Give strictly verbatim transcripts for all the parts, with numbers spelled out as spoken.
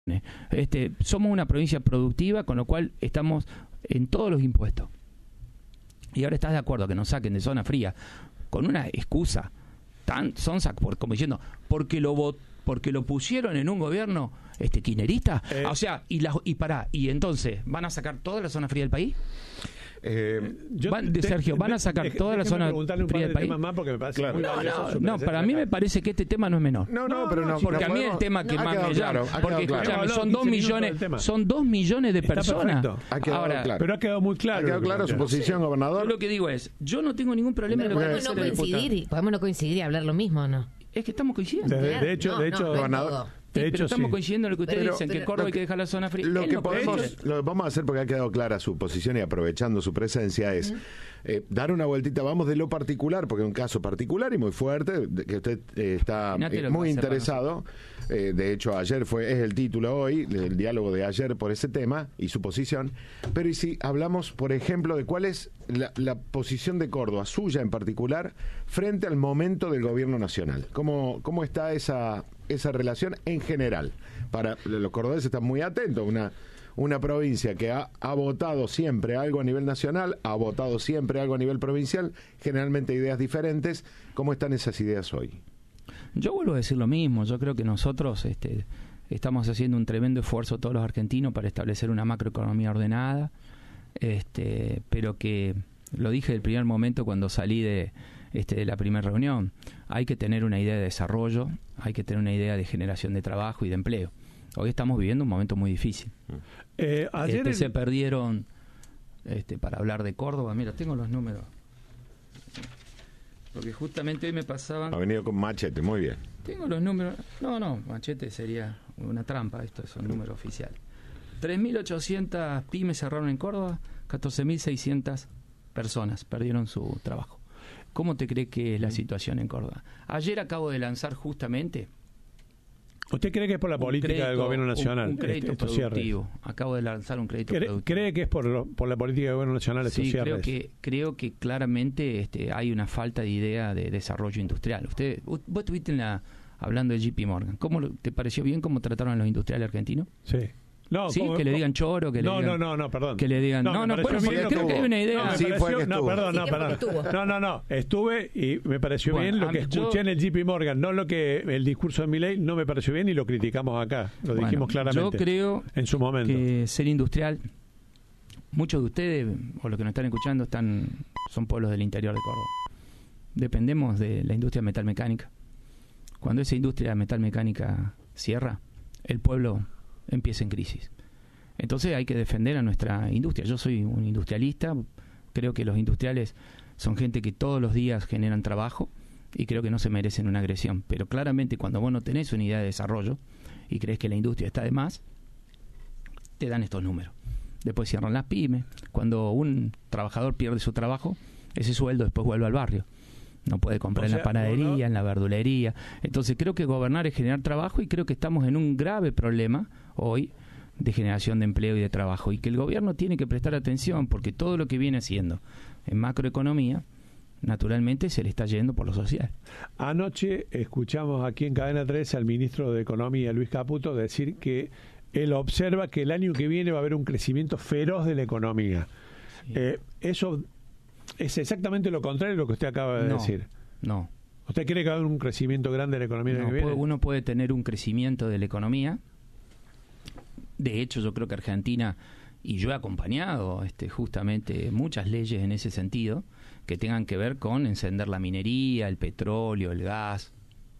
Este, somos una provincia productiva, con lo cual estamos en todos los impuestos. Y ahora estás de acuerdo que nos saquen de zona fría con una excusa tan sonsa, por, como diciendo, porque lo vot, porque lo pusieron en un gobierno este kirchnerista, eh. o sea, y la, y pará, y entonces ¿van a sacar toda la zona fría del país? Eh, van, de, Sergio, ¿van a sacar de, toda la zona fría del país? Más porque me parece claro. muy no, no, no, para mí me parece que este tema no es menor. No, no, pero no. Porque a mí podemos, el tema que más me llama, claro, porque escúchame, claro. son dos millones, son dos millones de personas. Ha quedado Ahora, claro. Pero ha quedado muy claro. Ha quedado claro su posición, sí. gobernador. Yo lo que digo es, yo no tengo ningún problema. Pero podemos no coincidir, podemos no coincidir y hablar lo mismo, ¿no? Es que estamos coincidiendo. De, de hecho, no, de hecho, no, gobernador. Sí, de hecho, pero estamos sí. coincidiendo en lo que ustedes pero, dicen, que pero, Córdoba lo, hay que dejar la zona fría. Lo que no podemos, lo vamos a hacer porque ha quedado clara su posición y aprovechando su presencia es uh-huh. eh, dar una vueltita, vamos de lo particular, porque es un caso particular y muy fuerte, de, que usted eh, está eh, muy interesado. Eh, de hecho, ayer fue es el título hoy, el diálogo de ayer por ese tema y su posición. Pero y si hablamos, por ejemplo, de cuál es la, la posición de Córdoba, suya en particular, frente al momento del gobierno nacional. ¿Cómo, cómo está esa, esa relación en general? Para los cordobeses están muy atentos, una, una provincia que ha, ha votado siempre algo a nivel nacional, ha votado siempre algo a nivel provincial, generalmente ideas diferentes. ¿Cómo están esas ideas hoy? Yo vuelvo a decir lo mismo, yo creo que nosotros este, estamos haciendo un tremendo esfuerzo todos los argentinos para establecer una macroeconomía ordenada, este, pero que, lo dije desde el primer momento cuando salí de, este, de la primera reunión, hay que tener una idea de desarrollo, hay que tener una idea de generación de trabajo y de empleo. Hoy estamos viviendo un momento muy difícil. Eh, ayer este, el... se perdieron, este, para hablar de Córdoba, mira, tengo los números. Porque justamente hoy me pasaban... Ha venido con machete, muy bien. Tengo los números... No, no, machete sería una trampa, esto es un número oficial. tres mil ochocientas pymes cerraron en Córdoba, catorce mil seiscientas personas perdieron su trabajo. ¿Cómo te cree que es la situación en Córdoba? Ayer acabo de lanzar justamente... ¿Usted cree que es por la política crédito, del gobierno nacional? Un, un crédito estos productivo. Cierres. Acabo de lanzar un crédito ¿Cree, productivo. ¿Cree que es por, lo, por la política del gobierno nacional estos sí, cierres? creo que, creo que claramente este, hay una falta de idea de desarrollo industrial. Usted, vos estuviste en la, hablando de J P Morgan. ¿Cómo te pareció bien cómo trataron a los industriales argentinos? Sí. No, sí, como, que le digan choro, que no, le digan... No, no, no, perdón. Que le digan... No, no, no bueno, porque creo que hay una idea... No, sí, pareció, fue que no perdón, no, perdón. No, no, no. Estuve y me pareció bueno, bien lo que mí, escuché yo, en el J P Morgan, no lo que el discurso de Milei no me pareció bien y lo criticamos acá. Lo bueno, dijimos claramente. Yo creo en su momento. que ser industrial... Muchos de ustedes, o los que nos están escuchando, están son pueblos del interior de Córdoba. Dependemos de la industria metalmecánica. Cuando esa industria metalmecánica cierra, el pueblo empieza en crisis. Entonces hay que defender a nuestra industria. Yo soy un industrialista, creo que los industriales son gente que todos los días generan trabajo y creo que no se merecen una agresión. Pero claramente cuando vos no tenés una idea de desarrollo y crees que la industria está de más, te dan estos números. Después cierran las pymes. Cuando un trabajador pierde su trabajo, ese sueldo después vuelve al barrio. No puede comprar o sea, en la panadería, no, no. en la verdulería. Entonces creo que gobernar es generar trabajo y creo que estamos en un grave problema hoy de generación de empleo y de trabajo y que el gobierno tiene que prestar atención porque todo lo que viene haciendo en macroeconomía naturalmente se le está yendo por lo social. Anoche escuchamos aquí en Cadena tres al ministro de Economía, Luis Caputo, decir que él observa que el año que viene va a haber un crecimiento feroz de la economía. Sí. Eh, eso es exactamente lo contrario de lo que usted acaba de no, decir. No. ¿Usted cree que va a haber un crecimiento grande de la economía no, el año que viene? Uno puede tener un crecimiento de la economía. De hecho, yo creo que Argentina, y yo he acompañado este, justamente muchas leyes en ese sentido, que tengan que ver con encender la minería, el petróleo, el gas,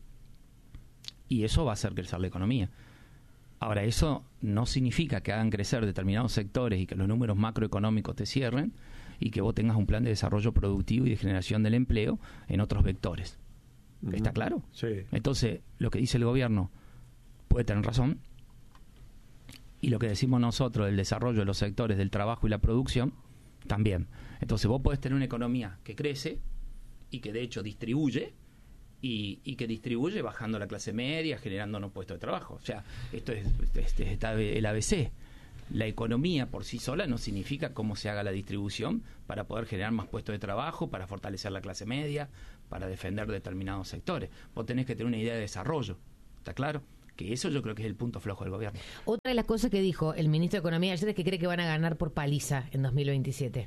y eso va a hacer crecer la economía. Ahora, eso no significa que hagan crecer determinados sectores y que los números macroeconómicos te cierren y que vos tengas un plan de desarrollo productivo y de generación del empleo en otros vectores. Uh-huh. ¿Está claro? Sí. Entonces, lo que dice el gobierno puede tener razón, y lo que decimos nosotros del desarrollo de los sectores del trabajo y la producción, también. Entonces vos podés tener una economía que crece y que de hecho distribuye, y, y que distribuye bajando la clase media, generando unos puestos de trabajo. O sea, esto es este, está el A B C. La economía por sí sola no significa cómo se haga la distribución para poder generar más puestos de trabajo, para fortalecer la clase media, para defender determinados sectores. Vos tenés que tener una idea de desarrollo, ¿está claro? Que eso yo creo que es el punto flojo del gobierno. Otra de las cosas que dijo el ministro de Economía ayer es que cree que van a ganar por paliza en dos mil veintisiete.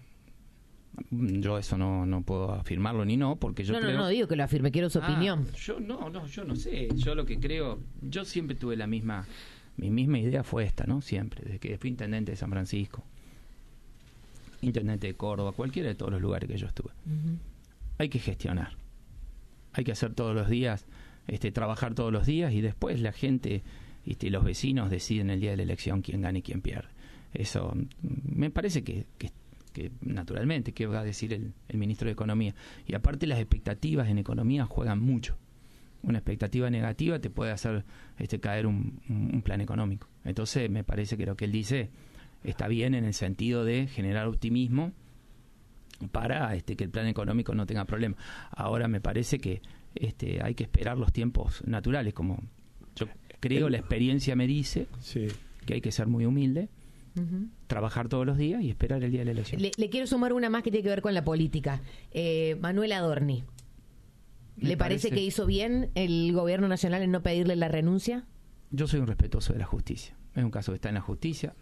Yo eso no, no puedo afirmarlo ni no, porque yo no, creo... No, no, digo que lo afirme, quiero su ah, opinión. Yo no, no, yo no sé. Yo lo que creo... Yo siempre tuve la misma... Mi misma idea fue esta, ¿no? Siempre, desde que fui intendente de San Francisco, intendente de Córdoba, cualquiera de todos los lugares que yo estuve. Uh-huh. Hay que gestionar. Hay que hacer todos los días... Este, trabajar todos los días y después la gente este, los vecinos deciden el día de la elección quién gana y quién pierde. Eso me parece que, que, que naturalmente, ¿qué va a decir el, el ministro de Economía? Y aparte las expectativas en economía juegan mucho. Una expectativa negativa te puede hacer este, caer un, un plan económico. Entonces me parece que lo que él dice está bien en el sentido de generar optimismo para este, que el plan económico no tenga problemas. Ahora me parece que Este, hay que esperar los tiempos naturales, como yo creo la experiencia me dice sí. que hay que ser muy humilde, uh-huh. trabajar todos los días y esperar el día de la elección. Le, le quiero sumar una más que tiene que ver con la política. Eh, Manuel Adorni, ¿le me parece, parece que hizo bien el gobierno nacional en no pedirle la renuncia? Yo soy un respetuoso de la justicia. Es un caso que está en la justicia,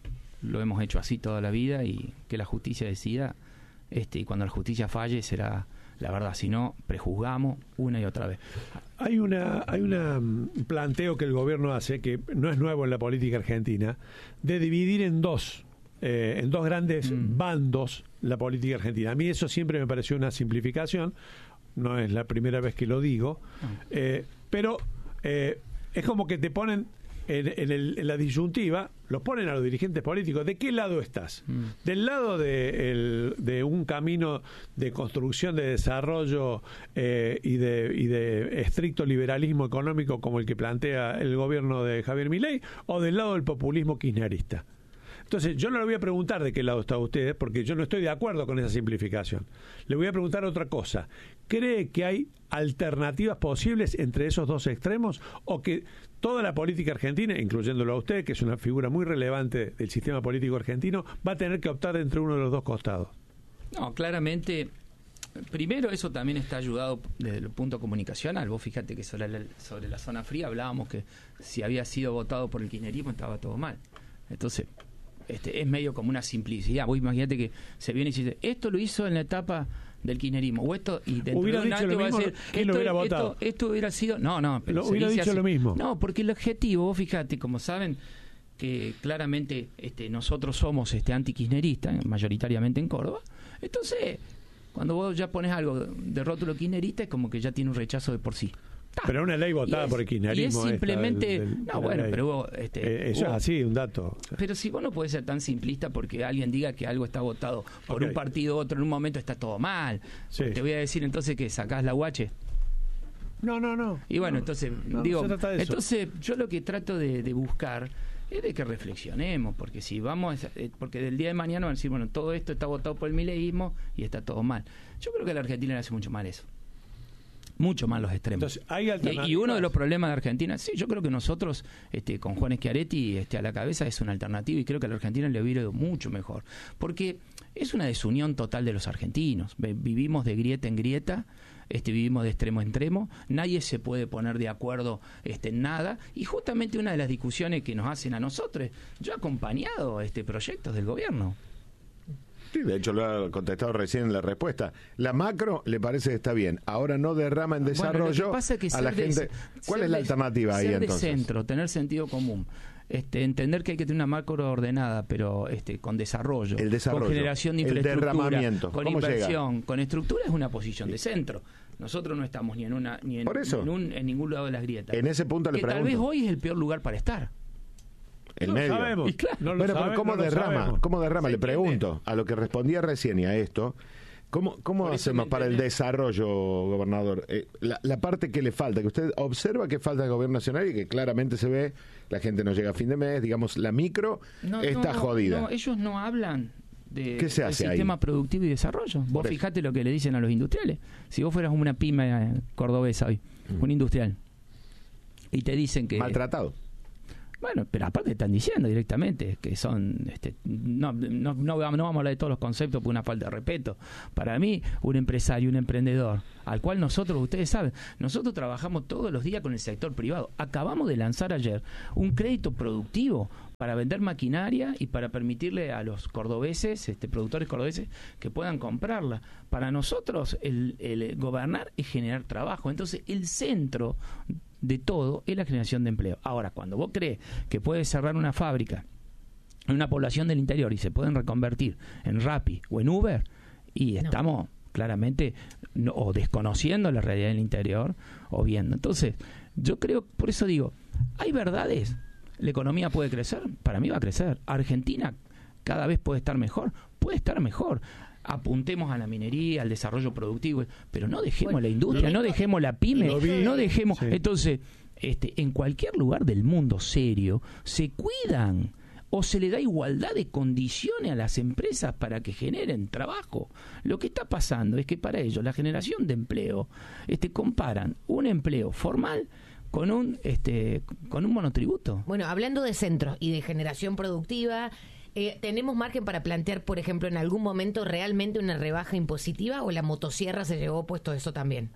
lo hemos hecho así toda la vida y que la justicia decida, este, y cuando la justicia falle será la verdad, si no, prejuzgamos una y otra vez. Hay una hay una, un planteo que el gobierno hace, que no es nuevo en la política argentina, de dividir en dos, eh, en dos grandes mm. bandos la política argentina. A mí eso siempre me pareció una simplificación, no es la primera vez que lo digo, mm. eh, pero eh, es como que te ponen en, en, el, en la disyuntiva, los ponen a los dirigentes políticos. ¿De qué lado estás? Mm. ¿Del lado de, el, de un camino de construcción, de desarrollo eh, y, de, y de estricto liberalismo económico como el que plantea el gobierno de Javier Milei, o del lado del populismo kirchnerista? Entonces, yo no le voy a preguntar de qué lado está ustedes, porque yo no estoy de acuerdo con esa simplificación. Le voy a preguntar otra cosa. ¿Cree que hay alternativas posibles entre esos dos extremos, o que toda la política argentina, incluyéndolo a usted, que es una figura muy relevante del sistema político argentino, va a tener que optar entre uno de los dos costados? No, claramente, primero eso también está ayudado desde el punto comunicacional. Vos fíjate que sobre la, sobre la zona fría hablábamos que si había sido votado por el kirchnerismo estaba todo mal. Entonces, este, es medio como una simplicidad. Vos imagínate que se viene y dice, esto lo hizo en la etapa del kirchnerismo, o esto, y dentro hubiera de un dicho lo mismo, decir, ¿quién esto, lo hubiera votado? Esto, esto hubiera sido, no, no, pero lo hubiera dicho así. Lo mismo. No, porque el objetivo, vos fíjate, como saben que claramente este, nosotros somos este anti-kirchneristas, mayoritariamente en Córdoba, entonces cuando vos ya pones algo de rótulo kirchnerista es como que ya tiene un rechazo de por sí. Pero una ley votada es, por el kirchnerismo. Y es simplemente... Del, del, no, bueno, ley. pero vos... Este, eh, eso vos, es así, un dato. Pero si vos no podés ser tan simplista porque alguien diga que algo está votado por okay. un partido u otro en un momento está todo mal. Sí. Te voy a decir entonces que sacás la guache. No, no, no. Y bueno, no, entonces, no, digo... No se trata de eso. Entonces, yo lo que trato de, de buscar es de que reflexionemos, porque si vamos... Porque del día de mañana van a decir, bueno, todo esto está votado por el mileísmo y está todo mal. Yo creo que a la Argentina le hace mucho mal eso. Mucho más los extremos. Entonces, ¿hay alternativas? Y, y uno de los problemas de Argentina, sí, yo creo que nosotros, este, con Juan Schiaretti este, a la cabeza, es una alternativa, y creo que a la Argentina le hubiera ido mucho mejor. Porque es una desunión total de los argentinos. Vivimos de grieta en grieta, este, vivimos de extremo en extremo, nadie se puede poner de acuerdo este, en nada, y justamente una de las discusiones que nos hacen a nosotros, yo he acompañado este, proyectos del gobierno. Sí, de hecho lo ha contestado recién en la respuesta. La macro le parece que está bien. Ahora no derrama en desarrollo bueno, que que a la gente. De, ¿Cuál es la alternativa ahí ser entonces? De centro, tener sentido común. Este, entender que hay que tener una macro ordenada, pero este, con desarrollo, el desarrollo, con generación de infraestructura, el derramamiento. con inversión, llega? Con estructura, es una posición sí. de centro. Nosotros no estamos ni en una ni en, Por eso, ni en, un, en ningún lado de las grietas. En ese punto le que pregunto. Tal vez hoy es el peor lugar para estar. El no medio. Lo sabemos. Y claro, no lo bueno, sabe, pero ¿cómo no derrama? ¿Cómo derrama? Le pregunto, entiende? a lo que respondía recién y a esto, ¿cómo, cómo hacemos para el desarrollo, gobernador? Eh, la, la parte que le falta, que usted observa que falta el gobierno nacional y que claramente se ve, la gente no llega a fin de mes, digamos, la micro no, está no, jodida. No, ellos no hablan de, ¿Qué se hace del sistema ahí? productivo y desarrollo. Vos fijate lo que le dicen a los industriales. Si vos fueras una pyme cordobesa hoy, mm. un industrial, y te dicen que... Maltratado. Bueno, pero aparte están diciendo directamente que son, este, no, no, no, no vamos a hablar de todos los conceptos por una falta de respeto. Para mí, un empresario, un emprendedor, al cual nosotros, ustedes saben, nosotros trabajamos todos los días con el sector privado. Acabamos de lanzar ayer un crédito productivo para vender maquinaria y para permitirle a los cordobeses, este, productores cordobeses, que puedan comprarla. Para nosotros, el, el gobernar es generar trabajo. Entonces, el centro de todo es la generación de empleo. Ahora, cuando vos crees que puedes cerrar una fábrica en una población del interior y se pueden reconvertir en Rappi o en Uber, y no. estamos claramente no, o desconociendo la realidad del interior o viendo. Entonces, yo creo, por eso digo, hay verdades. ¿La economía puede crecer? Para mí va a crecer. Argentina cada vez puede estar mejor. Puede estar mejor. Apuntemos a la minería, al desarrollo productivo, pero no dejemos bueno, la industria, no dejemos la pyme, no dejemos... Sí. Entonces, este, en cualquier lugar del mundo serio, se cuidan o se le da igualdad de condiciones a las empresas para que generen trabajo. Lo que está pasando es que para ellos la generación de empleo, este, comparan un empleo formal con un este con un monotributo. Bueno, hablando de centros y de generación productiva, eh, ¿tenemos margen para plantear, por ejemplo, en algún momento realmente una rebaja impositiva, o la motosierra se llevó puesto eso también?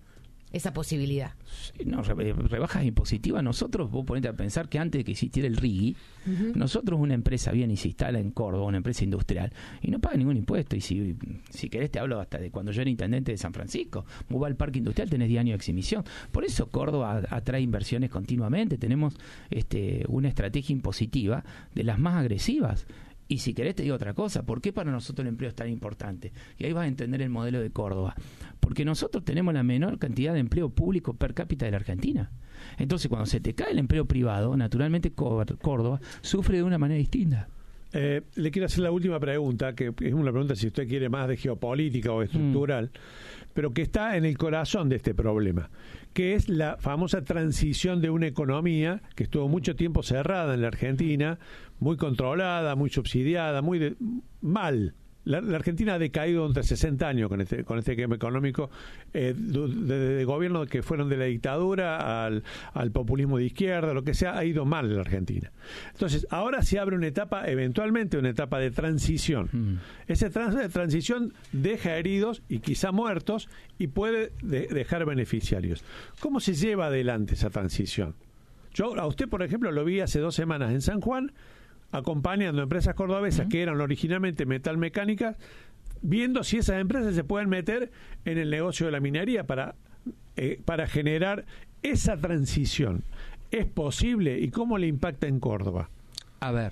Esa posibilidad. Sí, no, rebajas impositivas. Nosotros, vos ponete a pensar que antes de que existiera el R I G I, uh-huh. nosotros, una empresa viene y se instala en Córdoba, una empresa industrial, y no paga ningún impuesto. Y si, si querés te hablo hasta de cuando yo era intendente de San Francisco. Vos vas al parque industrial, tenés diez años de exhibición. Por eso Córdoba atrae inversiones continuamente. Tenemos este, una estrategia impositiva de las más agresivas. Y si querés te digo otra cosa, ¿por qué para nosotros el empleo es tan importante? Y ahí vas a entender el modelo de Córdoba. Porque nosotros tenemos la menor cantidad de empleo público per cápita de la Argentina. Entonces, cuando se te cae el empleo privado, naturalmente Córdoba sufre de una manera distinta. Eh, le quiero hacer la última pregunta, que es una pregunta si usted quiere más de geopolítica o estructural, mm. pero que está en el corazón de este problema, que es la famosa transición de una economía que estuvo mucho tiempo cerrada en la Argentina, muy controlada, muy subsidiada, muy de, mal. La, la Argentina ha decaído entre sesenta años con este, con este esquema económico, eh, de, de, de gobiernos que fueron de la dictadura al, al populismo de izquierda, lo que sea, ha ido mal en la Argentina. Entonces, ahora se abre una etapa, eventualmente una etapa de transición. Mm. Esa trans, de transición deja heridos y quizá muertos, y puede de, dejar beneficiarios. ¿Cómo se lleva adelante esa transición? Yo a usted, por ejemplo, lo vi hace dos semanas en San Juan, acompañando empresas cordobesas uh-huh. que eran originalmente metalmecánicas, viendo si esas empresas se pueden meter en el negocio de la minería para, eh, para generar esa transición. ¿Es posible? ¿Y cómo le impacta en Córdoba? A ver,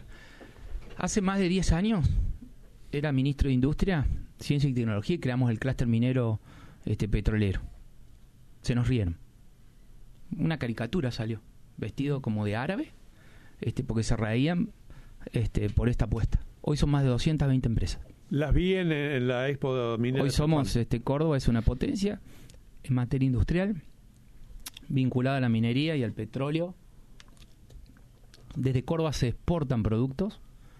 hace más de diez años era ministro de Industria, Ciencia y Tecnología, y creamos el clúster minero este, petrolero. Se nos rieron. Una caricatura salió, vestido como de árabe, este, porque se reían Este, por esta apuesta. Hoy son más de doscientas veinte empresas. Las vi en, en la Expo Minera. Hoy somos, este, Córdoba es una potencia en materia industrial, vinculada a la minería y al petróleo. Desde Córdoba se exportan productos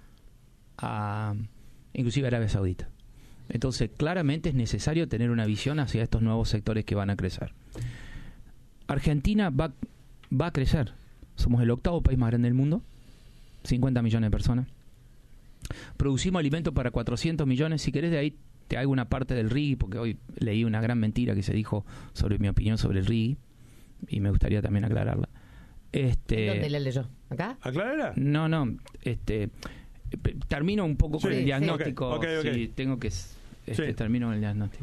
a inclusive Arabia Saudita. Entonces, claramente es necesario tener una visión hacia estos nuevos sectores que van a crecer. Argentina va, va a crecer. Somos el octavo país más grande del mundo. cincuenta millones de personas. Producimos alimentos para cuatrocientos millones. Si querés, de ahí te hago una parte del R I G I, porque hoy leí una gran mentira que se dijo sobre mi opinión sobre el R I G I, y me gustaría también aclararla. Este, ¿Dónde la leyó? ¿Acá? ¿Aclararla? No, no. Este, termino un poco sí, con el diagnóstico. Sí, okay, okay, okay. Sí, tengo que... Este, sí. Termino con el diagnóstico.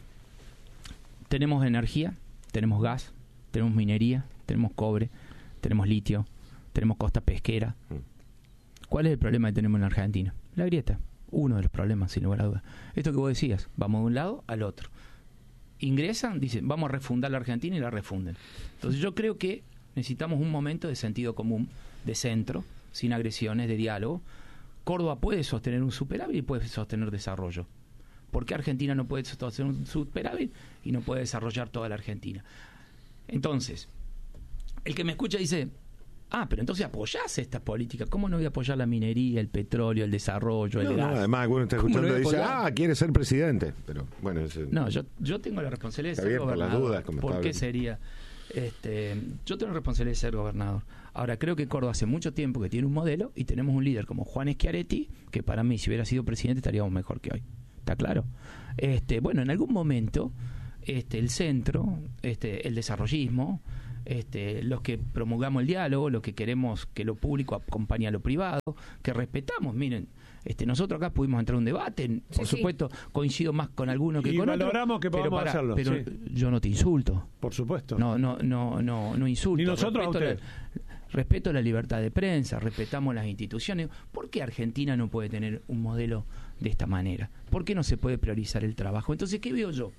Tenemos energía, tenemos gas, tenemos minería, tenemos cobre, tenemos litio, tenemos costa pesquera. ¿Cuál es el problema que tenemos en Argentina? La grieta. Uno de los problemas, sin lugar a dudas. Esto que vos decías, vamos de un lado al otro. Ingresan, dicen, vamos a refundar la Argentina, y la refunden. Entonces yo creo que necesitamos un momento de sentido común, de centro, sin agresiones, de diálogo. Córdoba puede sostener un superávit y puede sostener desarrollo. ¿Por qué Argentina no puede sostener un superávit y no puede desarrollar toda la Argentina? Entonces, el que me escucha dice... Ah, pero entonces apoyás esta política. ¿Cómo no voy a apoyar la minería, el petróleo, el desarrollo, el no, gas? No, además, alguno está escuchando y dice, ah, quiere ser presidente. Pero bueno, ese, no, yo, yo tengo la responsabilidad de ser bien, gobernador. Por las dudas, como ¿Por qué bien. sería? Este, yo tengo la responsabilidad de ser gobernador. Ahora, creo que Córdoba hace mucho tiempo que tiene un modelo y tenemos un líder como Juan Schiaretti, que para mí, si hubiera sido presidente, estaríamos mejor que hoy. ¿Está claro? Este, bueno, en algún momento, este, el centro, este, el desarrollismo, este, los que promulgamos el diálogo, los que queremos que lo público acompañe a lo privado, que respetamos, miren, este, nosotros acá pudimos entrar a un debate, por sí, supuesto, sí. coincido más con alguno que y con otro. Y valoramos que podamos para, hacerlo. Pero sí. yo no te insulto. Por supuesto. No, no, no, no, no insulto. Ni nosotros respeto a usted. La, respeto la libertad de prensa, respetamos las instituciones. ¿Por qué Argentina no puede tener un modelo de esta manera? ¿Por qué no se puede priorizar el trabajo? Entonces, ¿qué veo yo?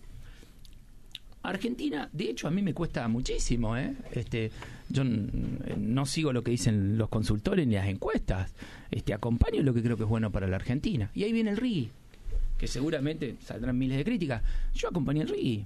Argentina, de hecho, a mí me cuesta muchísimo, ¿eh? Este, yo n- no sigo lo que dicen los consultores ni las encuestas. Este, acompaño lo que creo que es bueno para la Argentina. Y ahí viene el R I, que seguramente saldrán miles de críticas. Yo acompañé el R I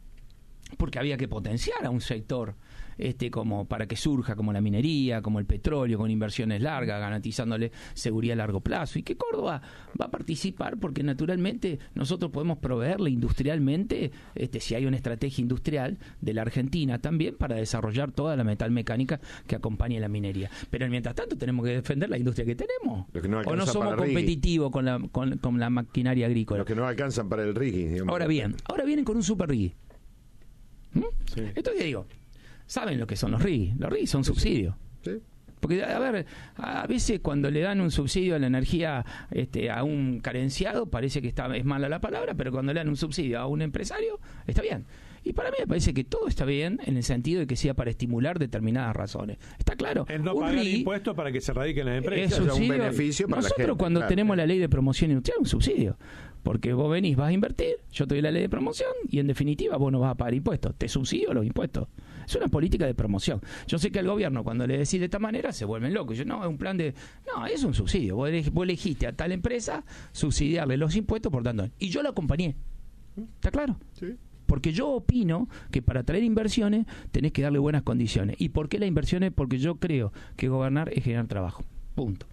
porque había que potenciar a un sector este como para que surja, como la minería, como el petróleo, con inversiones largas, garantizándole seguridad a largo plazo, y que Córdoba va a participar porque naturalmente nosotros podemos proveerle industrialmente, este si hay una estrategia industrial de la Argentina también para desarrollar toda la metalmecánica que acompañe la minería. Pero mientras tanto tenemos que defender la industria que tenemos, que no o no somos competitivos con la, con, con la maquinaria agrícola. Los que no alcanzan para el R I G I, digamos. Ahora bien, ahora vienen con un super R I G I. ¿Mm? Sí. Entonces digo, ¿saben lo que son los R I G I? Los R I G I son subsidios. Sí. Porque, a ver, a veces cuando le dan un subsidio a la energía este, a un carenciado, parece que está es mala la palabra, pero cuando le dan un subsidio a un empresario, está bien. Y para mí me parece que todo está bien en el sentido de que sea para estimular determinadas razones. ¿Está claro? El no un pagar R I G I impuestos para que se radiquen las empresas. es subsidio. Un beneficio para Nosotros la gente, cuando claro, tenemos sí. la ley de promoción industrial, un subsidio. Porque vos venís, vas a invertir, yo te doy la ley de promoción y en definitiva vos no vas a pagar impuestos. Te subsidio los impuestos. Es una política de promoción. Yo sé que al gobierno cuando le decís de esta manera se vuelven locos. Yo, no, es un plan de... No, es un subsidio. Vos, eleg, vos elegiste a tal empresa subsidiarle los impuestos, por tanto... Y yo la acompañé. ¿Está claro? Sí. Porque yo opino que para traer inversiones tenés que darle buenas condiciones. ¿Y por qué las inversiones? Porque yo creo que gobernar es generar trabajo. Punto.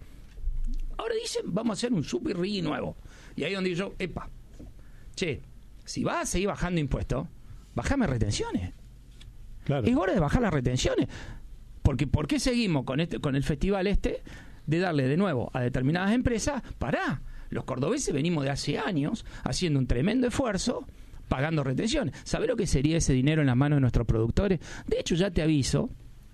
Ahora dicen, vamos a hacer un super R I G I nuevo. Y ahí donde digo yo, epa, che, si vas a seguir bajando impuestos, bajame retenciones. Claro. Es hora de bajar las retenciones. Porque ¿por qué seguimos con este con el festival este de darle de nuevo a determinadas empresas? Pará, los cordobeses venimos de hace años haciendo un tremendo esfuerzo pagando retenciones. ¿Sabés lo que sería ese dinero en las manos de nuestros productores? De hecho, ya te aviso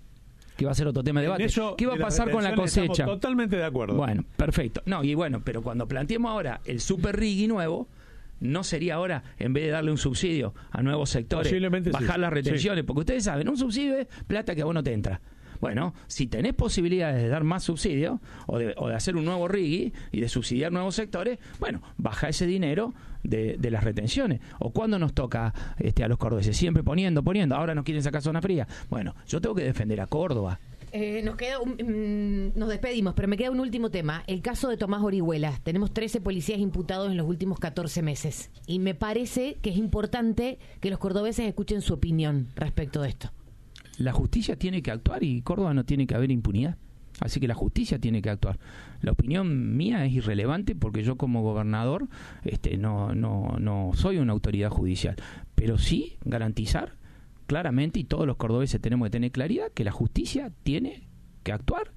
que va a ser otro tema de debate. Eso, ¿Qué va a pasar con la cosecha? Estamos totalmente de acuerdo. Bueno, perfecto. No, y bueno, pero cuando planteemos ahora el super R I G I nuevo, ¿no sería ahora, en vez de darle un subsidio a nuevos sectores, bajar sí. las retenciones? Sí. Porque ustedes saben, un subsidio es plata que a vos no te entra. Bueno, si tenés posibilidades de dar más subsidio o de, o de hacer un nuevo R I G I y de subsidiar nuevos sectores, bueno, baja ese dinero de, de las retenciones. ¿O cuándo nos toca este, a los cordobeses? Siempre poniendo, poniendo. Ahora nos quieren sacar zona fría. Bueno, yo tengo que defender a Córdoba. Eh, nos queda un, mm, nos despedimos, pero me queda un último tema. El caso de Tomás Orihuela. Tenemos trece policías imputados en los últimos catorce meses. Y me parece que es importante que los cordobeses escuchen su opinión respecto de esto. La justicia tiene que actuar y Córdoba no tiene que haber impunidad. Así que la justicia tiene que actuar. La opinión mía es irrelevante porque yo como gobernador este, no, no, no soy una autoridad judicial. Pero sí garantizar claramente, y todos los cordobeses tenemos que tener claridad, que la justicia tiene que actuar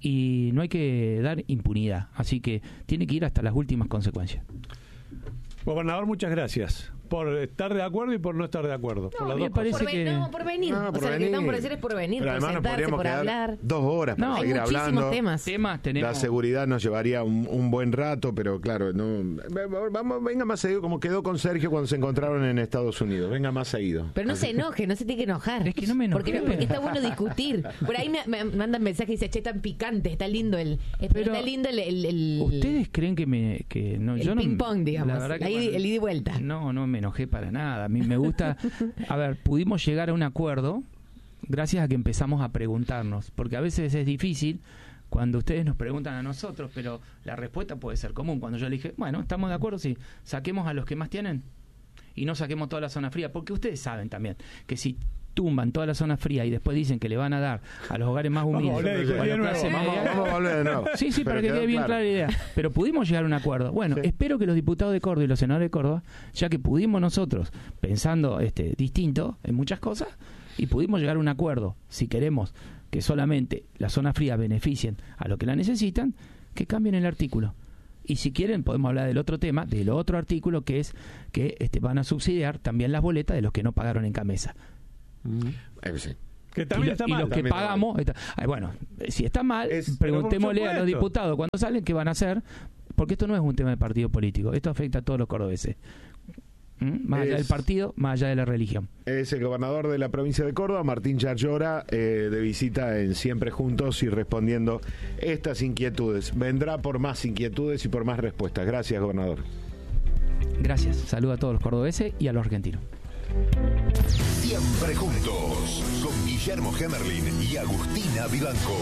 y no hay que dar impunidad. Así que tiene que ir hasta las últimas consecuencias. Gobernador, muchas gracias por estar de acuerdo y por no estar de acuerdo. No, por las me dos parece cosas. Por, que... no, por venir. No, o por sea, lo que venir. estamos por decir es por venir, Pero por además nos sentarse, podríamos por quedar hablar. dos horas para No, seguir hay muchísimos hablando. temas. Temas tenemos... La seguridad nos llevaría un, un buen rato, pero claro, no. Vamos, venga más seguido, como quedó con Sergio cuando se encontraron en Estados Unidos. Venga más seguido. Pero no se enoje, no se tiene que enojar. Es que no me enojé. Porque, porque está bueno discutir. Por ahí me, me mandan mensajes y dicen, che, tan picante, está lindo el... Pero está lindo el... el, el ¿Ustedes creen que me... Que no, el yo no, ping pong, digamos. la verdad que Ahí, cuando- el ida y vuelta. No, no me enojé para nada. A mí me gusta... A ver, pudimos llegar a un acuerdo gracias a que empezamos a preguntarnos. Porque a veces es difícil cuando ustedes nos preguntan a nosotros, pero la respuesta puede ser común. Cuando yo le dije, bueno, ¿estamos de acuerdo? Sí, saquemos a los que más tienen y no saquemos toda la zona fría. Porque ustedes saben también que si tumban toda la zona fría y después dicen que le van a dar a los hogares más humildes Vamos a volver o a la de nuevo. clase Vamos, media... vamos a volver de nuevo. Sí, sí, Pero para que quedó quede bien claro. clara la idea. Pero pudimos llegar a un acuerdo. Bueno, Sí. espero que los diputados de Córdoba y los senadores de Córdoba, ya que pudimos nosotros, pensando este distinto en muchas cosas, y pudimos llegar a un acuerdo, si queremos que solamente las zonas frías beneficien a los que la necesitan, que cambien el artículo. Y si quieren podemos hablar del otro tema, del otro artículo, que es que este, van a subsidiar también las boletas de los que no pagaron en Camesa. Mm. Eh, sí. Que también y, está y mal. los que pagamos, está, ay, bueno, si está mal, es, preguntémosle a los diputados cuando salen qué van a hacer, porque esto no es un tema de partido político, esto afecta a todos los cordobeses. ¿Mm? Más es, allá del partido, más allá de la religión. Es el gobernador de la provincia de Córdoba, Martín Yarlora, eh, de visita en Siempre Juntos y respondiendo estas inquietudes. Vendrá por más inquietudes y por más respuestas. Gracias, gobernador. Gracias. Saludo a todos los cordobeses y a los argentinos. Siempre Juntos, con Guillermo Hemerlin y Agustina Vivanco.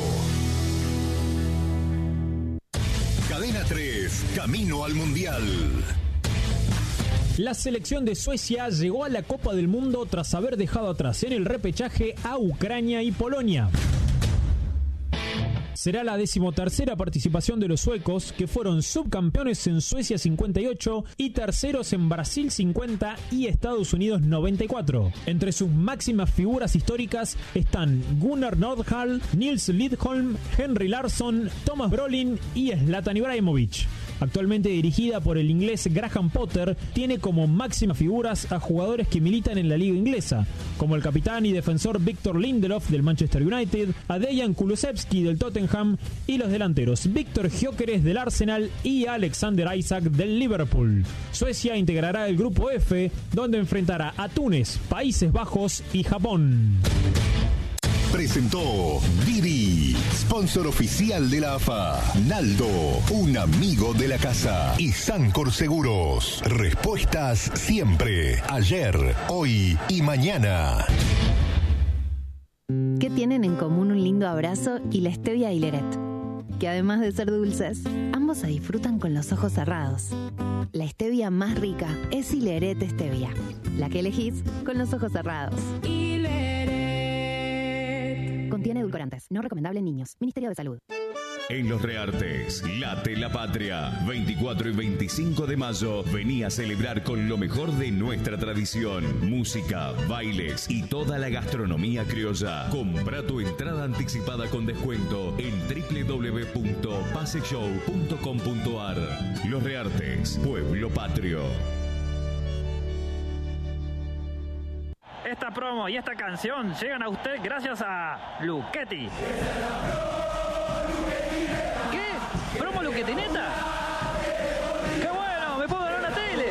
Cadena tres, camino al Mundial. La selección de Suecia llegó a la Copa del Mundo tras haber dejado atrás en el repechaje a Ucrania y Polonia. Será la decimotercera participación de los suecos, que fueron subcampeones en Suecia cincuenta y ocho y terceros en Brasil cincuenta y Estados Unidos noventa y cuatro. Entre sus máximas figuras históricas están Gunnar Nordhall, Nils Lidholm, Henry Larsson, Thomas Brolin y Zlatan Ibrahimovic. Actualmente dirigida por el inglés Graham Potter, tiene como máximas figuras a jugadores que militan en la liga inglesa, como el capitán y defensor Victor Lindelof del Manchester United, a Dejan Kulusevski del Tottenham y los delanteros Víctor Gyökeres del Arsenal y Alexander Isak del Liverpool. Suecia integrará el grupo F, donde enfrentará a Túnez, Países Bajos y Japón. Presentó Didi, sponsor oficial de la A F A. Naldo, un amigo de la casa. Y Sancor Seguros. Respuestas siempre. Ayer, hoy y mañana. ¿Qué tienen en común un lindo abrazo y la stevia y Leret? Que además de ser dulces, ambos se disfrutan con los ojos cerrados. La stevia más rica es Hileret Stevia, la que elegís con los ojos cerrados. Contiene edulcorantes, no recomendable en niños. Ministerio de Salud. En Los Reartes, late la patria. veinticuatro y veinticinco de mayo, vení a celebrar con lo mejor de nuestra tradición. Música, bailes y toda la gastronomía criolla. Compra tu entrada anticipada con descuento en doble u doble u doble u punto pase show punto com punto a r. Los Reartes, pueblo patrio. Esta promo y esta canción llegan a usted gracias a Luchetti. ¿Qué? ¿Promo Luchetti, neta? ¡Qué bueno! ¡Me puedo ganar una tele!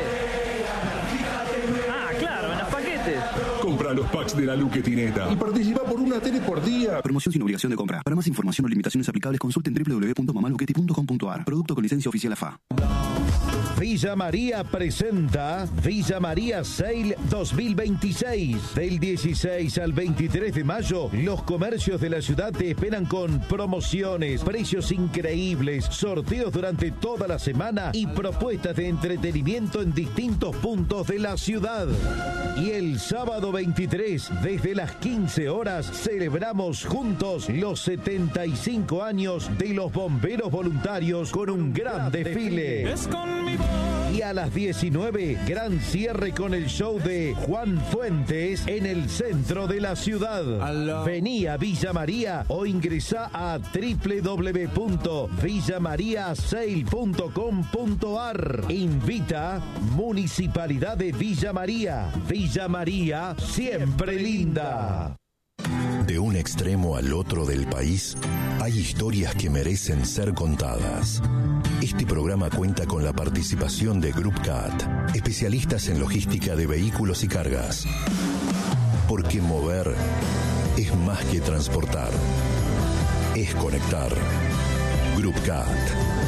Ah, claro, en los paquetes. Compra los packs de la Luchetineta y participa por una tele por día. Promoción sin obligación de compra. Para más información o limitaciones aplicables, consulten doble u doble u doble u punto mamá luchetti punto com punto a r. Producto con licencia oficial A F A. Villa María presenta Villa María Sale dos mil veintiséis. Del dieciséis al veintitrés de mayo, los comercios de la ciudad te esperan con promociones, precios increíbles, sorteos durante toda la semana y propuestas de entretenimiento en distintos puntos de la ciudad. Y el sábado veintitrés, desde las quince horas, celebramos juntos los setenta y cinco años de los bomberos voluntarios con un gran desfile. Es con mi Y a las diecinueve, gran cierre con el show de Juan Fuentes en el centro de la ciudad. Vení a Villa María o ingresá a doble u doble u doble u punto villa maría sale punto com punto a r. Invita Municipalidad de Villa María. Villa María, siempre linda. De un extremo al otro del país, hay historias que merecen ser contadas. Este programa cuenta con la participación de Group C A T, especialistas en logística de vehículos y cargas. Porque mover es más que transportar, es conectar. Group C A T.